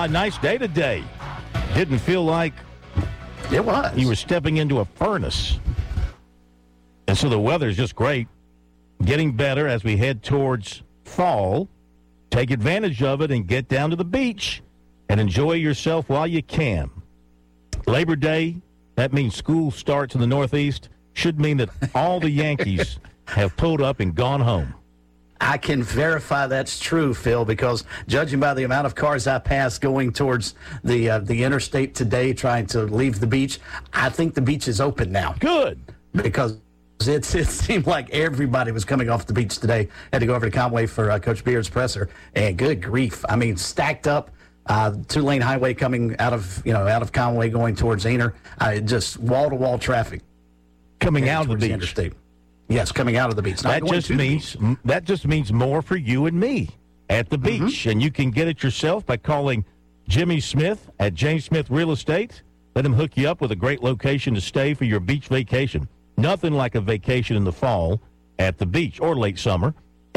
Nice day today. Didn't feel like It was. you were stepping into a furnace. And so the weather's just great. Getting better as we head towards fall. Take advantage of it and get down to the beach and enjoy yourself while you can. Labor Day, that means school starts in the Northeast. Should mean that all the Yankees have pulled up and gone home. I can verify that's true, Phil, because judging by the amount of cars I passed going towards the interstate today trying to leave the beach, I think the beach is open now. Good. Because it seemed like everybody was coming off the beach today. Had to go over to Conway for Coach Beard's presser, and good grief. I mean, stacked up, two-lane highway coming out of Conway going towards Aner. Just wall-to-wall traffic. Coming out of the beach. Interstate. Yes, coming out of the beach. That just means more for you and me at the beach. And you can get it yourself by calling Jimmy Smith at James Smith Real Estate. Let him hook you up with a great location to stay for your beach vacation. Nothing like a vacation in the fall at the beach or late summer.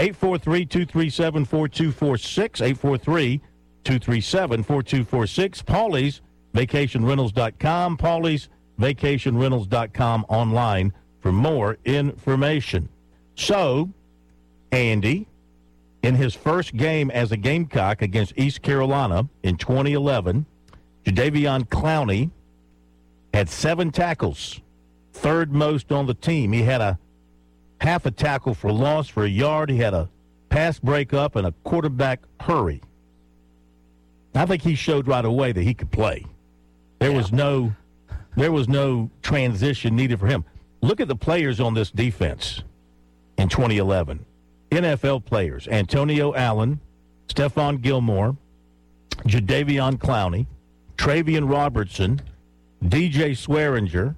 843-237-4246. 843-237-4246. Paulie's VacationRentals.com. Paulie's VacationRentals.com online for more information. So, Andy, in his first game as a Gamecock against East Carolina in 2011, Jadeveon Clowney had 7 tackles, third most on the team. He had a half a tackle for loss for a yard. He had a pass breakup and a quarterback hurry. I think he showed right away that he could play. There was no transition needed for him. Look at the players on this defense in 2011. NFL players: Antonio Allen, Stephon Gilmore, Jadeveon Clowney, Travian Robertson, DJ Swearinger.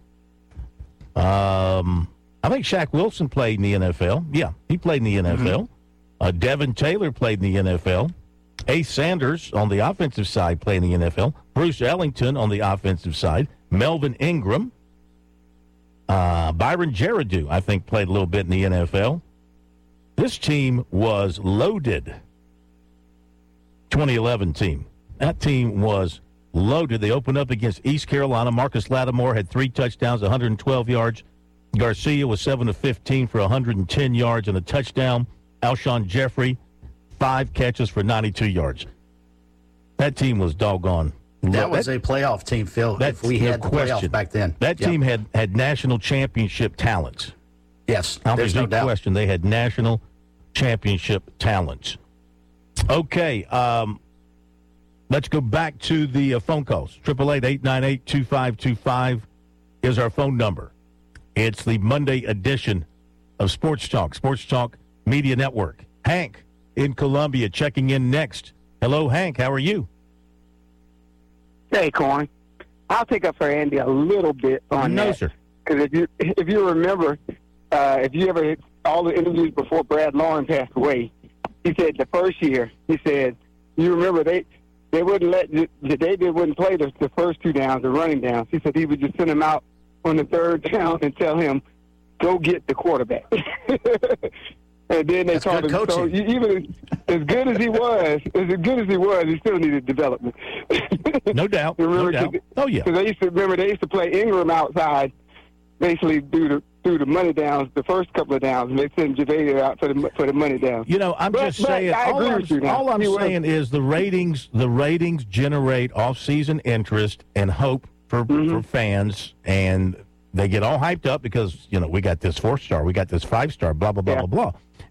I think Shaq Wilson played in the NFL. Yeah, he played in the NFL. Devin Taylor played in the NFL. Ace Sanders on the offensive side played in the NFL. Bruce Ellington on the offensive side. Melvin Ingram. Byron Jeradu, I think, played a little bit in the NFL. This team was loaded. 2011 team. That team was loaded. They opened up against East Carolina. Marcus Lattimore had 3 touchdowns, 112 yards. Garcia was 7 of 15 for 110 yards and a touchdown. Alshon Jeffrey, 5 catches for 92 yards. That team was doggone. That was a playoff team, Phil. If we had the playoff back then. That team had national championship talents. Yes, there's no doubt. Question. They had national championship talents. Okay, let's go back to the phone calls. 888-898-2525 is our phone number. It's the Monday edition of Sports Talk Media Network. Hank in Columbia checking in next. Hello, Hank. How are you? Hey, Corn. I'll take up for Andy a little bit on that. No, sir. Because if you remember, if you ever hit all the interviews before Brad Lauren passed away, he said the first year, he said, you remember they wouldn't David wouldn't play the first 2 downs, the running downs. He said he would just send him out on the 3rd down and tell him, go get the quarterback. And then they taught him. So even as good as he was, he still needed development. No doubt. Remember, no doubt. Oh yeah. Because they used to play Ingram outside, basically do the money downs, the first couple of downs, and they send Jadeveon out for the money downs. You know, I'm just saying. All I'm saying is the ratings generate off-season interest and hope for fans, and they get all hyped up because we got this 4-star, we got this 5-star, blah blah blah blah blah.